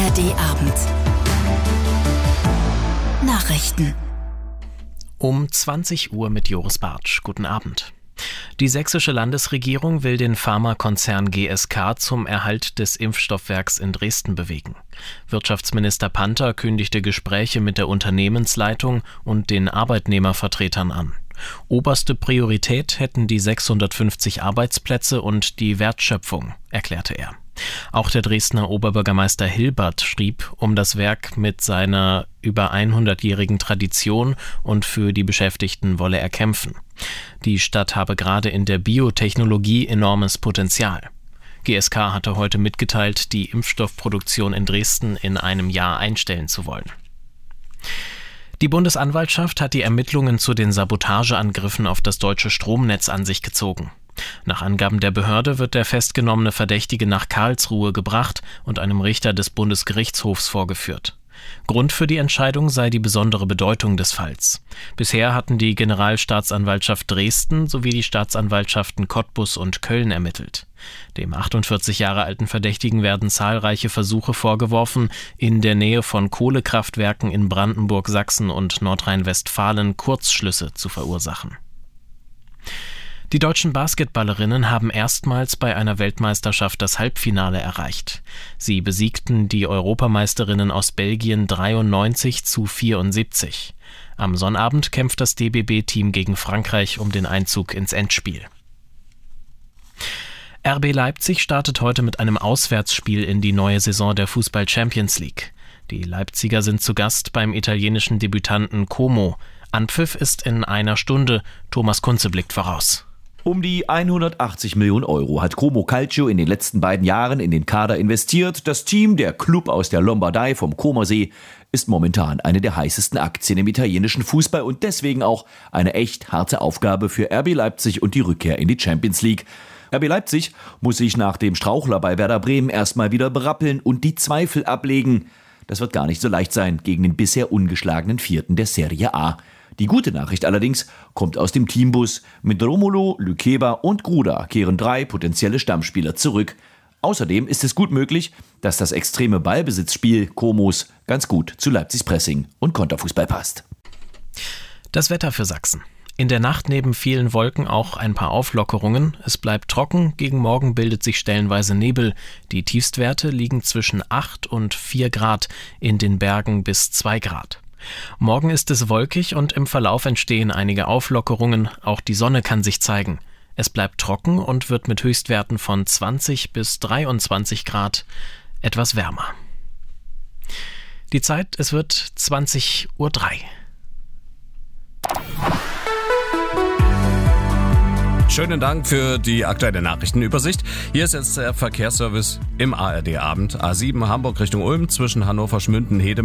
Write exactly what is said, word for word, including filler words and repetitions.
R D Abend. Nachrichten. Um zwanzig Uhr mit Joris Bartsch. Guten Abend. Die sächsische Landesregierung will den Pharmakonzern G S K zum Erhalt des Impfstoffwerks in Dresden bewegen. Wirtschaftsminister Panther kündigte Gespräche mit der Unternehmensleitung und den Arbeitnehmervertretern an. Oberste Priorität hätten die sechshundertfünfzig Arbeitsplätze und die Wertschöpfung, erklärte er. Auch der Dresdner Oberbürgermeister Hilbert schrieb, um das Werk mit seiner über hundertjährigen Tradition und für die Beschäftigten wolle er kämpfen. Die Stadt habe gerade in der Biotechnologie enormes Potenzial. G S K hatte heute mitgeteilt, die Impfstoffproduktion in Dresden in einem Jahr einstellen zu wollen. Die Bundesanwaltschaft hat die Ermittlungen zu den Sabotageangriffen auf das deutsche Stromnetz an sich gezogen. Nach Angaben der Behörde wird der festgenommene Verdächtige nach Karlsruhe gebracht und einem Richter des Bundesgerichtshofs vorgeführt. Grund für die Entscheidung sei die besondere Bedeutung des Falls. Bisher hatten die Generalstaatsanwaltschaft Dresden sowie die Staatsanwaltschaften Cottbus und Köln ermittelt. Dem achtundvierzig Jahre alten Verdächtigen werden zahlreiche Versuche vorgeworfen, in der Nähe von Kohlekraftwerken in Brandenburg, Sachsen und Nordrhein-Westfalen Kurzschlüsse zu verursachen. Die deutschen Basketballerinnen haben erstmals bei einer Weltmeisterschaft das Halbfinale erreicht. Sie besiegten die Europameisterinnen aus Belgien dreiundneunzig zu vierundsiebzig. Am Sonnabend kämpft das D B B-Team gegen Frankreich um den Einzug ins Endspiel. R B Leipzig startet heute mit einem Auswärtsspiel in die neue Saison der Fußball-Champions League. Die Leipziger sind zu Gast beim italienischen Debütanten Como. Anpfiff ist in einer Stunde. Thomas Kunze blickt voraus. Um die hundertachtzig Millionen Euro hat Como Calcio in den letzten beiden Jahren in den Kader investiert. Das Team, der Club aus der Lombardei vom Comersee, ist momentan eine der heißesten Aktien im italienischen Fußball und deswegen auch eine echt harte Aufgabe für R B Leipzig und die Rückkehr in die Champions League. R B Leipzig muss sich nach dem Strauchler bei Werder Bremen erstmal wieder berappeln und die Zweifel ablegen. Das wird gar nicht so leicht sein gegen den bisher ungeschlagenen Vierten der Serie A. Die gute Nachricht allerdings kommt aus dem Teambus. Mit Romolo, Lükeba und Gruda kehren drei potenzielle Stammspieler zurück. Außerdem ist es gut möglich, dass das extreme Ballbesitzspiel Komos ganz gut zu Leipzigs Pressing und Konterfußball passt. Das Wetter für Sachsen. In der Nacht neben vielen Wolken auch ein paar Auflockerungen. Es bleibt trocken, gegen Morgen bildet sich stellenweise Nebel. Die Tiefstwerte liegen zwischen acht und vier Grad, in den Bergen bis zwei Grad. Morgen ist es wolkig und im Verlauf entstehen einige Auflockerungen. Auch die Sonne kann sich zeigen. Es bleibt trocken und wird mit Höchstwerten von zwanzig bis dreiundzwanzig Grad etwas wärmer. Die Zeit, es wird zwanzig Uhr drei. Schönen Dank für die aktuelle Nachrichtenübersicht. Hier ist jetzt der Verkehrsservice im A R D-Abend. A sieben Hamburg Richtung Ulm zwischen Hannover-Schmünden-Hedem